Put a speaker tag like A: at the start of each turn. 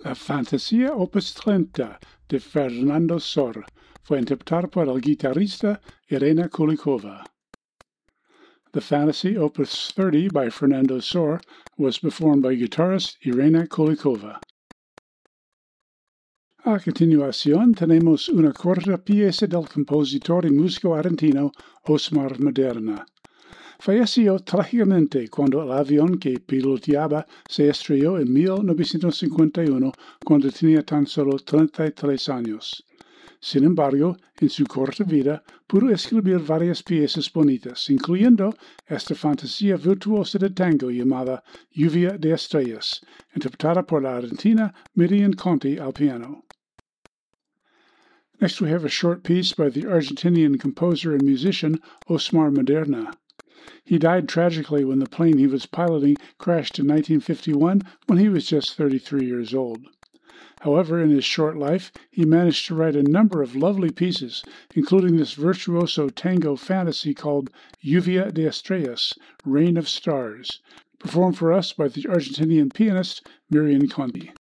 A: La Fantasía Opus 30 de Fernando Sor fue interpretada por el guitarrista Irena Kulikova. The Fantasy Opus 30 by Fernando Sor was performed by guitarist Irena Kulikova. A continuación tenemos una corta pieza del compositor y músico argentino Osmar Maderna. Falleció trágicamente cuando el avión que piloteaba se estrelló en 1951 cuando tenía tan solo 33 años. Sin embargo, en su corta vida pudo escribir varias piezas bonitas, incluyendo esta fantasía virtuosa de tango llamada Lluvia de Estrellas, interpretada por la argentina Miriam Conti al piano. Next we have a short piece by the Argentinian composer and musician Osmar Maderna. He died tragically when the plane he was piloting crashed in 1951 when he was just 33 years old. However, in his short life, he managed to write a number of lovely pieces, including this virtuoso tango fantasy called Lluvia de Estrellas, Rain of Stars, performed for us by the Argentinian pianist Miriam Conti.